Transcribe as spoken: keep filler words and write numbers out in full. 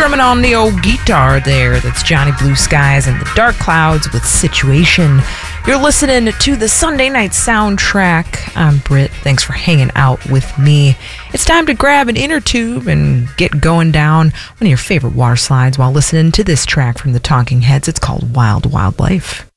Strumming on the old guitar there. That's Johnny Blue Skies and the Dark Clouds with Situation. You're listening to the Sunday Night Soundtrack. I'm Britt. Thanks for hanging out with me. It's time to grab an inner tube and get going down one of your favorite water slides while listening to this track from the Talking Heads. It's called Wild Wild Life.